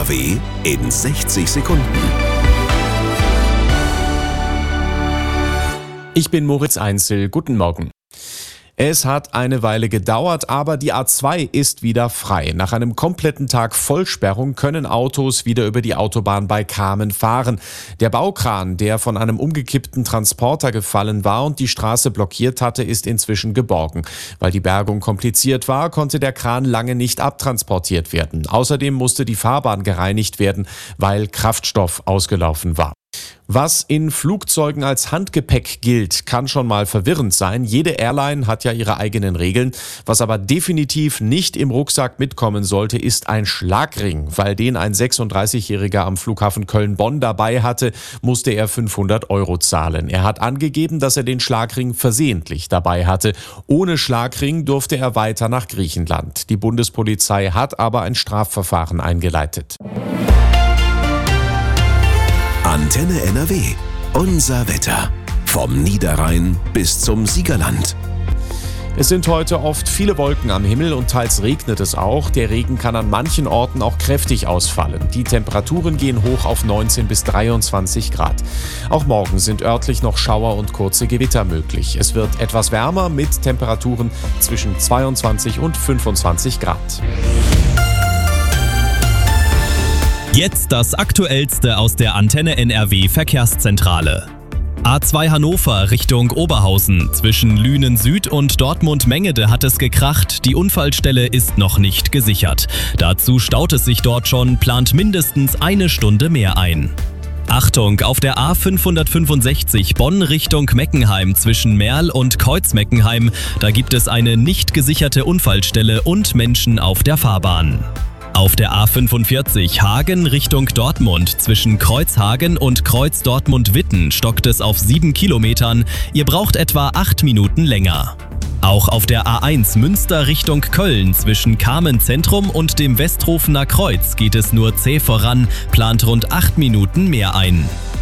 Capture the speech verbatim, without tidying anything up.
R W in sechzig Sekunden. Ich bin Moritz Einzel. Guten Morgen. Es hat eine Weile gedauert, aber die A zwei ist wieder frei. Nach einem kompletten Tag Vollsperrung können Autos wieder über die Autobahn bei Kamen fahren. Der Baukran, der von einem umgekippten Transporter gefallen war und die Straße blockiert hatte, ist inzwischen geborgen. Weil die Bergung kompliziert war, konnte der Kran lange nicht abtransportiert werden. Außerdem musste die Fahrbahn gereinigt werden, weil Kraftstoff ausgelaufen war. Was in Flugzeugen als Handgepäck gilt, kann schon mal verwirrend sein. Jede Airline hat ja ihre eigenen Regeln. Was aber definitiv nicht im Rucksack mitkommen sollte, ist ein Schlagring. Weil den ein sechsunddreißigjähriger am Flughafen Köln-Bonn dabei hatte, musste er fünfhundert Euro zahlen. Er hat angegeben, dass er den Schlagring versehentlich dabei hatte. Ohne Schlagring durfte er weiter nach Griechenland. Die Bundespolizei hat aber ein Strafverfahren eingeleitet. Antenne N R W. Unser Wetter. Vom Niederrhein bis zum Siegerland. Es sind heute oft viele Wolken am Himmel und teils regnet es auch. Der Regen kann an manchen Orten auch kräftig ausfallen. Die Temperaturen gehen hoch auf neunzehn bis dreiundzwanzig Grad. Auch morgen sind örtlich noch Schauer und kurze Gewitter möglich. Es wird etwas wärmer mit Temperaturen zwischen zweiundzwanzig und fünfundzwanzig Grad. Jetzt das Aktuellste aus der Antenne N R W Verkehrszentrale. A zwei Hannover Richtung Oberhausen. Zwischen Lünen Süd und Dortmund-Mengede hat es gekracht. Die Unfallstelle ist noch nicht gesichert. Dazu staut es sich dort schon, plant mindestens eine Stunde mehr ein. Achtung, auf der A fünfhundertfünfundsechzig Bonn Richtung Meckenheim zwischen Merl und Kreuz-Meckenheim. Da gibt es eine nicht gesicherte Unfallstelle und Menschen auf der Fahrbahn. Auf der A fünfundvierzig Hagen Richtung Dortmund zwischen Kreuzhagen und Kreuz Dortmund-Witten stockt es auf sieben Kilometern. Ihr braucht etwa acht Minuten länger. Auch auf der A eins Münster Richtung Köln zwischen Kamen Zentrum und dem Westhofener Kreuz geht es nur zäh voran, plant rund acht Minuten mehr ein.